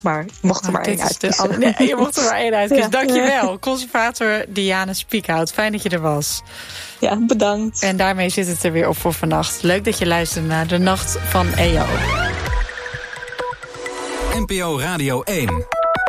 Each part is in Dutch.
Maar je mocht er maar één uit. Nee, je mocht er maar één uit. Dus Ja. dankjewel, conservator Diane Spiekhout. Fijn dat je er was. Ja, bedankt. En daarmee zit het er weer op voor vannacht. Leuk dat je luistert naar de Nacht van EO. NPO Radio 1.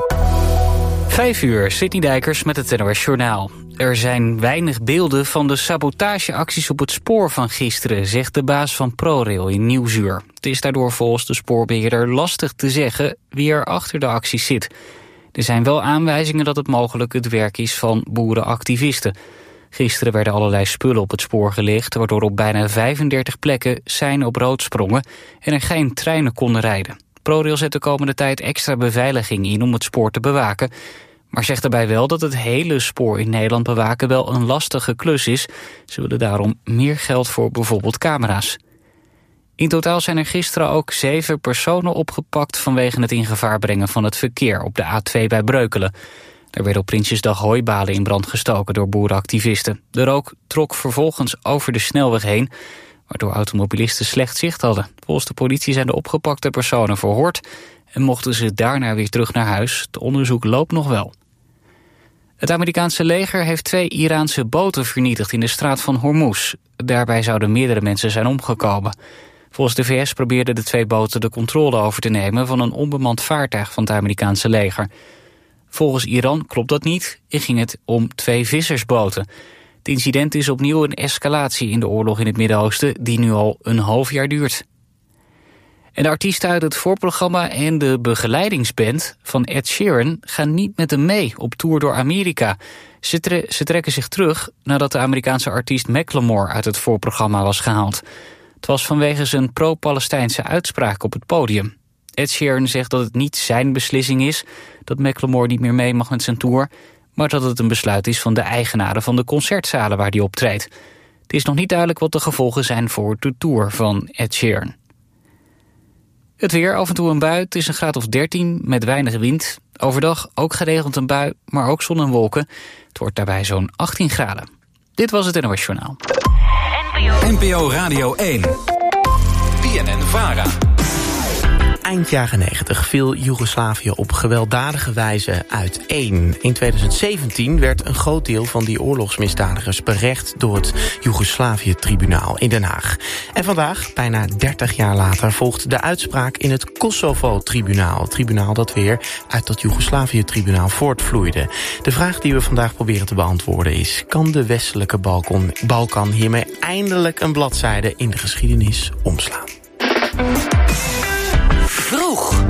5 uur, Sidney Dijkers met het NOS Journaal. Er zijn weinig beelden van de sabotageacties op het spoor van gisteren, zegt de baas van ProRail in Nieuwsuur. Het is daardoor volgens de spoorbeheerder lastig te zeggen wie er achter de acties zit. Er zijn wel aanwijzingen dat het mogelijk het werk is van boerenactivisten. Gisteren werden allerlei spullen op het spoor gelegd, waardoor op bijna 35 plekken seinen op rood sprongen en er geen treinen konden rijden. ProRail zet de komende tijd extra beveiliging in om het spoor te bewaken, maar zegt daarbij wel dat het hele spoor in Nederland bewaken wel een lastige klus is. Ze willen daarom meer geld voor bijvoorbeeld camera's. In totaal zijn er gisteren ook 7 personen opgepakt vanwege het in gevaar brengen van het verkeer op de A2 bij Breukelen. Er werden op Prinsjesdag hooibalen in brand gestoken door boerenactivisten. De rook trok vervolgens over de snelweg heen, waardoor automobilisten slecht zicht hadden. Volgens de politie zijn de opgepakte personen verhoord en mochten ze daarna weer terug naar huis. Het onderzoek loopt nog wel. Het Amerikaanse leger heeft 2 Iraanse boten vernietigd in de straat van Hormuz. Daarbij zouden meerdere mensen zijn omgekomen. Volgens de VS probeerden de 2 boten de controle over te nemen van een onbemand vaartuig van het Amerikaanse leger. Volgens Iran klopt dat niet en ging het om 2 vissersboten. Het incident is opnieuw een escalatie in de oorlog in het Midden-Oosten die nu al een half jaar duurt. En de artiesten uit het voorprogramma en de begeleidingsband van Ed Sheeran gaan niet met hem mee op tour door Amerika. Ze trekken zich terug nadat de Amerikaanse artiest Macklemore uit het voorprogramma was gehaald. Het was vanwege zijn pro-Palestijnse uitspraak op het podium. Ed Sheeran zegt dat het niet zijn beslissing is dat Macklemore niet meer mee mag met zijn tour, maar dat het een besluit is van de eigenaren van de concertzalen waar hij optreedt. Het is nog niet duidelijk wat de gevolgen zijn voor de tour van Ed Sheeran. Het weer, af en toe een bui, het is een graad of 13 met weinig wind. Overdag ook geregeld een bui, maar ook zon en wolken. Het wordt daarbij zo'n 18 graden. Dit was het NOS Journaal. NPO Radio 1. BNN-VARA. Eind jaren 90 viel Joegoslavië op gewelddadige wijze uiteen. In 2017 werd een groot deel van die oorlogsmisdadigers berecht door het Joegoslavië-tribunaal in Den Haag. En vandaag, bijna 30 jaar later, volgt de uitspraak in het Kosovo-tribunaal. Het tribunaal dat weer uit dat Joegoslavië-tribunaal voortvloeide. De vraag die we vandaag proberen te beantwoorden is: kan de westelijke Balkan hiermee eindelijk een bladzijde in de geschiedenis omslaan? Vroeg.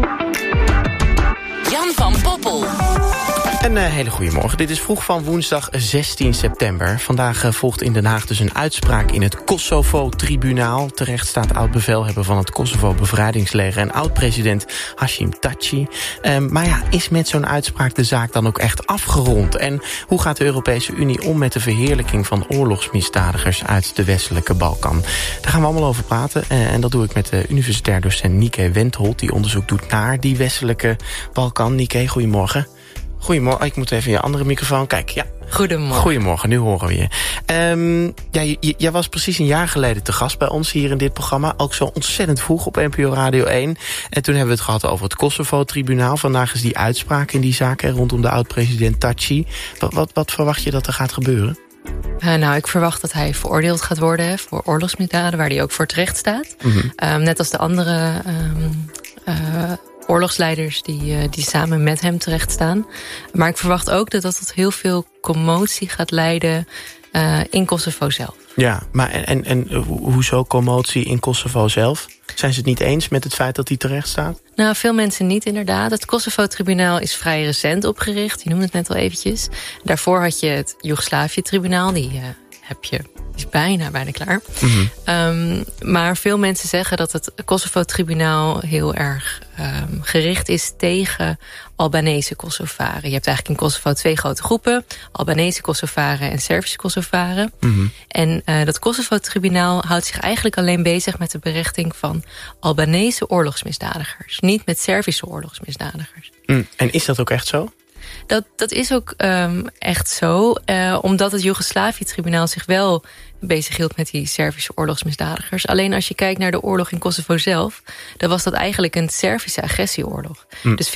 Jan van Poppel. Een hele goede morgen. Dit is Vroeg van woensdag 16 september. Vandaag volgt in Den Haag dus een uitspraak in het Kosovo-tribunaal. Terecht staat oud-bevelhebber van het Kosovo-bevrijdingsleger en oud-president Hashim Thaçi. Maar ja, is met zo'n uitspraak de zaak dan ook echt afgerond? En hoe gaat de Europese Unie om met de verheerlijking van oorlogsmisdadigers uit de westelijke Balkan? Daar gaan we allemaal over praten. En dat doe ik met de universitair docent Nieke Wendholt, die onderzoek doet naar die westelijke Balkan. Nieke, goedemorgen. Goedemorgen. Ik moet even je andere microfoon. Kijk, ja. Goedemorgen. Goedemorgen, nu horen we je. Jij was precies een jaar geleden te gast bij ons hier in dit programma. Ook zo ontzettend vroeg op NPO Radio 1. En toen hebben we het gehad over het Kosovo-tribunaal. Vandaag is die uitspraak in die zaak rondom de oud-president Thaçi. Wat verwacht je dat er gaat gebeuren? Ik verwacht dat hij veroordeeld gaat worden voor oorlogsmisdaden, waar hij ook voor terecht staat. Mm-hmm. Net als de andere oorlogsleiders die samen met hem terecht staan. Maar ik verwacht ook dat tot heel veel commotie gaat leiden in Kosovo zelf. Ja, maar en hoezo commotie in Kosovo zelf? Zijn ze het niet eens met het feit dat hij terecht staat? Nou, veel mensen niet inderdaad. Het Kosovo-tribunaal is vrij recent opgericht. Je noemde het net al eventjes. Daarvoor had je het Joegoslavië-tribunaal. Die is bijna klaar. Mm-hmm. Maar veel mensen zeggen dat het Kosovo-tribunaal heel erg gericht is tegen Albanese Kosovaren. Je hebt eigenlijk in Kosovo 2 grote groepen: Albanese Kosovaren en Servische Kosovaren. Mm-hmm. En dat Kosovo-tribunaal houdt zich eigenlijk alleen bezig met de berechting van Albanese oorlogsmisdadigers, niet met Servische oorlogsmisdadigers. En is dat ook echt zo? Dat is ook echt zo, omdat het Joegoslavië-tribunaal zich wel bezighield met die Servische oorlogsmisdadigers. Alleen als je kijkt naar de oorlog in Kosovo zelf, dan was dat eigenlijk een Servische agressieoorlog. Dus